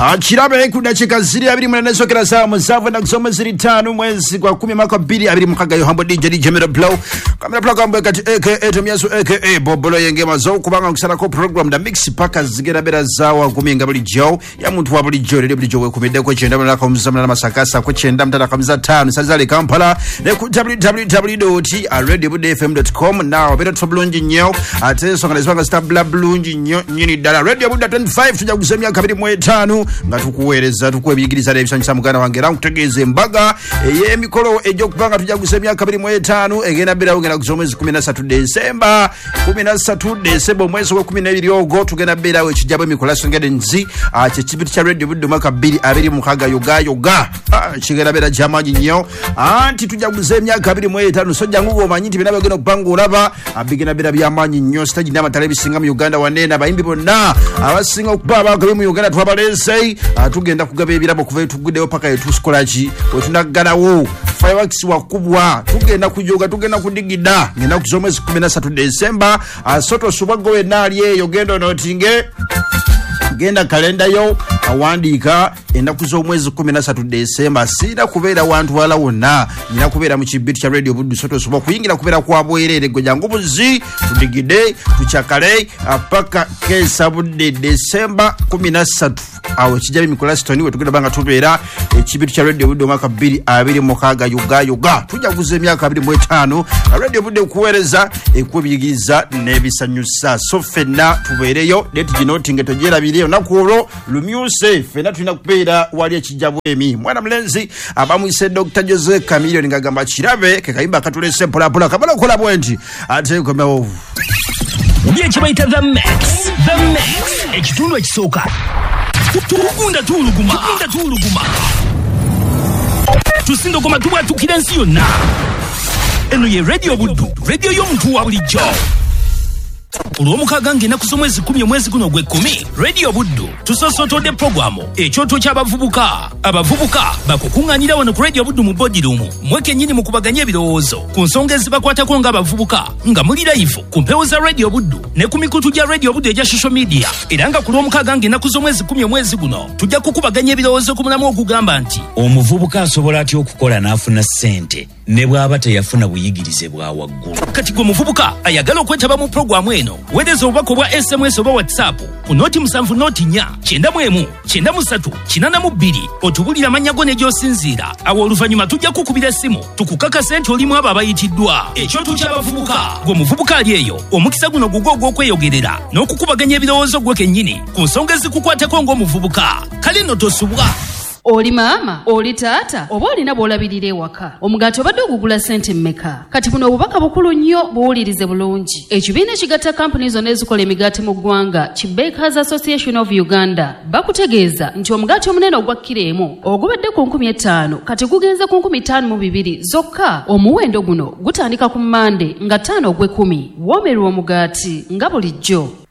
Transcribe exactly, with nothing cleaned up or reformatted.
Chirabe kudachika ziri abiri mwenezo kila saa mzavu na kusoma ziri tanu mwezi kwa kumi maka bili abiri mkaka yohambo D J D J Mera Blow Kamera Blow kambo kati aka Tomiasu aka Bobolo yenge mazao kubanga kusana ko program da mix paka zigera bera zawa kumi ngabali Joe ya mtu wabali Joe radio Joe kumide kwa chenda mna kamzamna na masakasa kwa chenda mtana kamza tano sazali Kampala ne ku w w w dot radio bud f m dot com now bera toblonji nyo ateso kanazwanga stabla blunji nyo nyini dala radio bud twenty-five tuja kusemia kabiri mwe tano ngatukuwereza tukwebigiriza lebisanyisa mugana wange rankutegeze mbaga ye mikolo ejo kupanga tuja kusemia kabiri mwe tano egena bera ugena kuzomezi kumi na tatu Desemba kumi na tatu Desemba mwezi wa kumi na mbili ogo tugena bera we kijabo mikola songede nzi ache chibiti cha radio bud maka bili abiri mukaga yoga yoga chigera bera jamaji nyo anti tuja kusemia kabiri mwe tano soja ngugo manyiti binabe gena kupanga ulaba abigena bera byamanyi nyo stage nama televisinga mu Uganda wanena bayimbi bonna abasinga okubaba kabiri mu Uganda twabalese atugenda kugaba ebirabo kuva tugudeyo paka yetu skolachi wetunagalawo fireworks wakubwa tugenda kujoga tugenda kudigida ngenda kuzomezi kumi na tatu Desemba asoto subagwe nali eyo gendo notinge genda kalenda yo awandika enda kuzo mwezi kumi na tatu Desemba sida kubera wantu wala wona nina kubera mu kibiti cha radio budu soto suba kuyingira kubera kwa bwerere goja ngubuzi tudigide tuchakale apaka kesa budde Desemba kumi na tatu awo kijabi mikola stoni wetugenda banga tubera ekibiti cha radio budu maka bili abiri mukaga yuga yuga tujja kuzemya kabiri mu tano radio budu kuwereza ekubiyigiriza nebisanyusa sofena tubereyo date ginotinge tojera biriyo nakulo lumyuse fena tulina kupeera wali ekijabu emi mwana mlenzi abamwise Doctor Jose Camillo ngagamba Chirabe kekayimba katulese pola pola kabala kola bwenti ate komewo Ndiye chibaita the mix the mix ekitundu ekisoka tukunda tuluguma tukunda tuluguma tusindo koma tuba tukiransi yonna eno ye radio buddu radio y'omuntu wa bulijjo Ulomukaga ngena kusomwezi kumi mwezi kuno gwe kumi Radio Buddu tusosotode programu ekyoto ky'abavubuka abavubuka bakukunganira wano ku Radio Buddu mu body room mweke nyini mukubaganya ebirowoozo ku nsonga ezibakwatako nga abavubuka nga muli live ku mpewo za Radio Buddu ne ku mikutu gya Radio Buddu egya social media era nga ku Lwomukaga ngena kusomwezi kumi mwezi guno tujja kukubaganya ebirowoozo ku mulamu okugamba nti omuvubuka asobola atya okukola n'afuna ssente ne bw'aba teyafuna buyigirize bwa waggulu kati gwe muvubuka ayagala okwetaba mu programu eno wedeza obubaka bwa S M S oba WhatsApp ku noti musanvu noti nya kyenda mu emu kyenda mu ssatu kinana mu bbiri otubulira amannya go ne gy'osinziira awo oluvannyuma tujja kukubira essimu tukukakasa nti olimu abo abayitiddwa ekyoto ky'abavubuka gwe muvubuka ali eyo omukisa guno gugwo ogw'okweyogerera n'okukubaganya ebirowoozo gwe kennyini ku nsonga ezikukwatako ng'omuvubuka kale nno tosubwa Oli mama, oli tata, oba olina bw'olabirira ewaka. Omugaati obadde ogugula ssente mmeka? Kati buno obubaka bukulu nnyo buwulirize bulungi. Ekibiina ekigatta kampuni zonna ezikola emigaati mu ggwanga, ki Bakers Association of Uganda, bakutegeeza nti omugaati omunene ogwa kkiro emu ogubadde ku nkumi etaano kati gugenze ku nkumi ttaano mu bibiri zokka. Omuwendo guno gutandika ku Mmande nga ttaano ogw'ekkumi. Woomerwa omugaati nga bulijjo.